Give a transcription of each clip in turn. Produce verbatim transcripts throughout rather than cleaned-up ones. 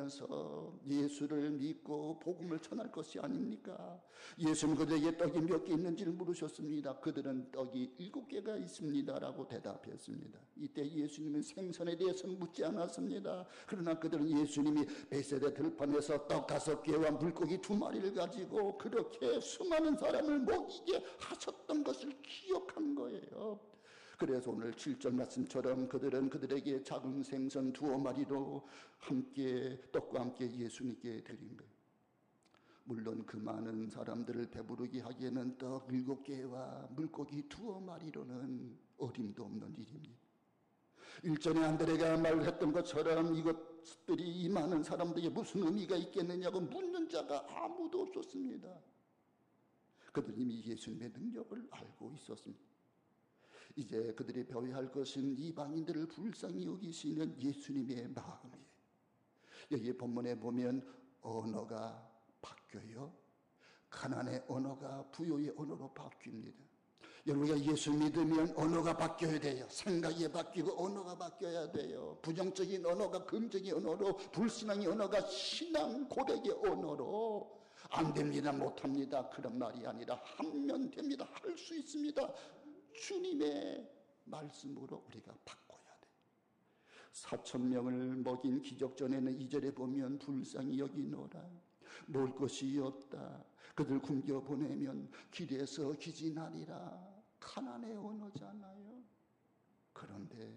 다니면서 예수를 믿고 복음을 전할 것이 아닙니까? 예수는 그들에게 떡이 몇 개 있는지를 물으셨습니다. 그들은 떡이 일곱 개가 있습니다라고 대답했습니다. 이때 예수님은 생선에 대해서는 묻지 않았습니다. 그러나 그들은 예수님이 베세다 들판에서 떡 다섯 개와 물고기 두 마리를 가지고 그렇게 수많은 사람을 먹이게 하셨던 것을 기억한 거예요. 그래서 오늘 칠 절 말씀처럼 그들은 그들에게 작은 생선 두어 마리로 함께 떡과 함께 예수님께 드린 거예요. 물론 그 많은 사람들을 배부르게 하기에는 떡 일곱 개와 물고기 두어 마리로는 어림도 없는 일입니다. 일전에 안드레가 말했던 것처럼 이것들이 이 많은 사람들에게 무슨 의미가 있겠느냐고 묻는 자가 아무도 없었습니다. 그들은 이미 예수님의 능력을 알고 있었습니다. 이제 그들이 배워야 할 것은 이방인들을 불쌍히 여기시는 예수님의 마음이에요. 여기 본문에 보면 언어가 바뀌어요. 가난의 언어가 부요의 언어로 바뀝니다. 여러분가 예수 믿으면 언어가 바뀌어야 돼요. 생각이 바뀌고 언어가 바뀌어야 돼요. 부정적인 언어가 긍정의 언어로, 불신앙의 언어가 신앙 고백의 언어로. 안 됩니다, 못합니다, 그런 말이 아니라 하면 됩니다, 할 수 있습니다. 주님의 말씀으로 우리가 바꿔야 돼. 사천 명을 먹인 기적 전에는 이 절에 보면 불쌍히 여기노라. 먹을 것이 없다. 그들 굶겨 보내면 길에서 기진하리라. 가난의 언어잖아요. 그런데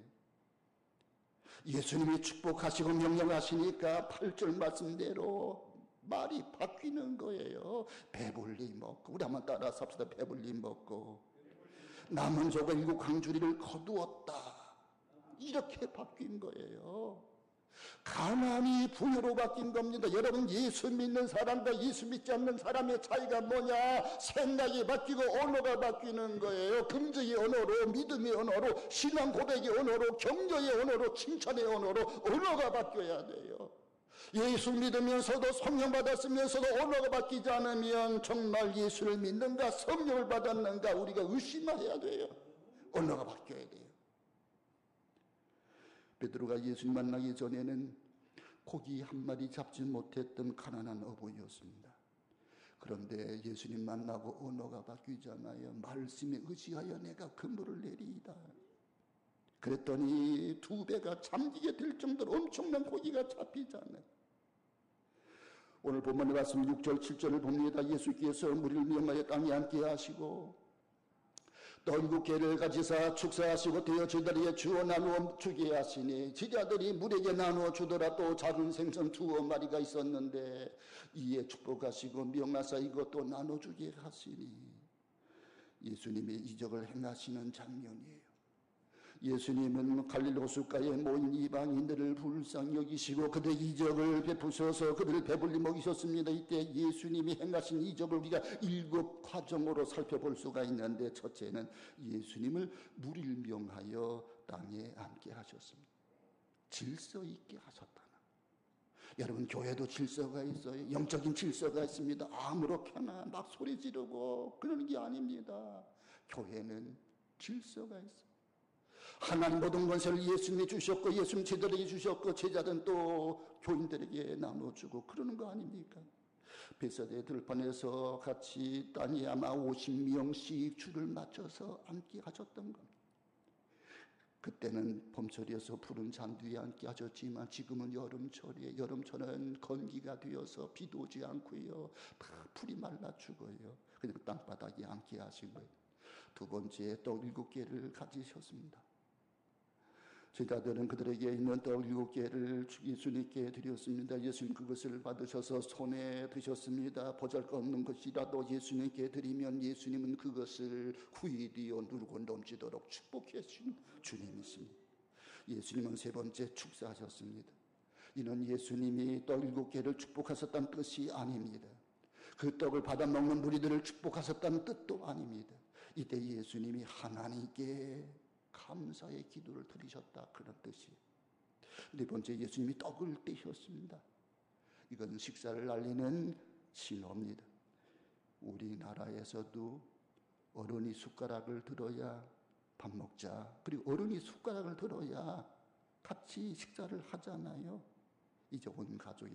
예수님이 축복하시고 명령하시니까 팔 절 말씀대로 말이 바뀌는 거예요. 배불리 먹고, 우리 한번 따라서 합시다. 배불리 먹고 남은 조가 일곱 강주리를 거두었다. 이렇게 바뀐 거예요. 가난이 부여로 바뀐 겁니다. 여러분, 예수 믿는 사람과 예수 믿지 않는 사람의 차이가 뭐냐? 생각이 바뀌고 언어가 바뀌는 거예요. 긍정의 언어로, 믿음의 언어로, 신앙 고백의 언어로, 격려의 언어로, 칭찬의 언어로 언어가 바뀌어야 돼요. 예수 믿으면서도 성령 받았으면서도 언어가 바뀌지 않으면 정말 예수를 믿는가 성령을 받았는가 우리가 의심해야 돼요. 언어가 바뀌어야 돼요. 베드로가 예수님 만나기 전에는 고기 한 마리 잡지 못했던 가난한 어부였습니다. 그런데 예수님 만나고 언어가 바뀌잖아요. 말씀에 의지하여 내가 그물을 내리이다. 그랬더니 두 배가 잠기게 될 정도로 엄청난 고기가 잡히잖아요. 오늘 본문에 말씀 육 절 칠 절을 봅니다. 예수께서 무리를 명하여 땅에 앉게 하시고 떡 일곱 개를 가지사 축사하시고 되어 제자리에 주어 나누어 주게 하시니 제자들이 물에게 나누어 주더라도 작은 생선 두어 마리가 있었는데 이에 축복하시고 명하사 이것도 나눠주게 하시니 예수님의 이적을 행하시는 장면이에요. 예수님은 갈릴리 호숫가에 모인 이방인들을 불쌍히 여기시고 그들의 이적을 베푸셔서 그들을 배불리 먹이셨습니다. 이때 예수님이 행하신 이적을 우리가 일곱 과정으로 살펴볼 수가 있는데, 첫째는 예수님을 무리를 명하여 땅에 앉게 하셨습니다. 질서 있게 하셨다는. 여러분, 교회도 질서가 있어요. 영적인 질서가 있습니다. 아무렇게나 막 소리 지르고 그러는 게 아닙니다. 교회는 질서가 있어요. 하나님 모든 권세를 예수님이 주셨고 예수님 제자들에게 주셨고 제자들은 또 교인들에게 나눠주고 그러는 거 아닙니까? 베세다 들판에서 같이 땅에 아마 오십 명씩 줄을 맞춰서 앉게 하셨던 겁니다. 그때는 봄철이어서 푸른 잔디 위에 앉게 하셨지만 지금은 여름철이에요. 여름철은 건기가 되어서 비도 오지 않고요. 다 풀이 말라 죽어요. 그냥 땅바닥에 앉게 하신 거예요. 두 번째, 떡 일곱 개를 가지셨습니다. 제자들은 그들에게 있는 떡 일곱 개를 예수님께 드렸습니다. 예수님 그것을 받으셔서 손에 드셨습니다. 보잘것없는 것이라도 예수님께 드리면 예수님은 그것을 후이디어 누르고 넘치도록 축복해 주신 주님이십니다. 예수님은 세 번째 축사하셨습니다. 이는 예수님이 떡 일곱 개를 축복하셨다는 뜻이 아닙니다. 그 떡을 받아 먹는 무리들을 축복하셨다는 뜻도 아닙니다. 이때 예수님이 하나님께 감사의 기도를 드리셨다, 그런 뜻이에요. 네 번째, 예수님이 떡을 떼셨습니다. 이건 식사를 알리는 신호입니다. 우리나라에서도 어른이 숟가락을 들어야 밥 먹자, 그리고 어른이 숟가락을 들어야 같이 식사를 하잖아요. 이제 온 가족이